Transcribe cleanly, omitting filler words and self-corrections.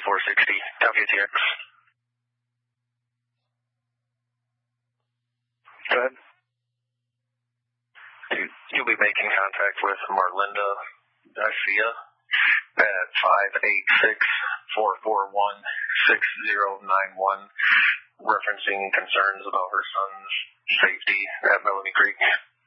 460 WTX. Go ahead. You'll be making contact with Marlinda Garcia at 586-441-6091, referencing concerns about her son's safety at Melanie Creek.